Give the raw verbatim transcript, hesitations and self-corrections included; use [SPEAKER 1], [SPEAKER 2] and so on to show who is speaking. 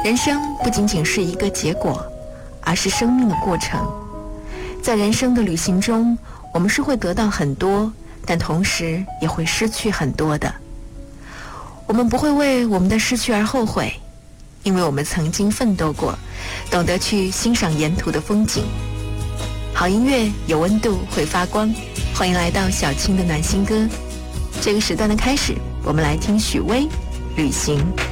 [SPEAKER 1] 人生不仅仅是一个结果，而是生命的过程。在人生的旅行中，我们是会得到很多，但同时也会失去很多的。我们不会为我们的失去而后悔，因为我们曾经奋斗过，懂得去欣赏沿途的风景。好音乐有温度，会发光。欢迎来到小青的暖心歌。这个时段的开始，我们来听许巍《旅行》。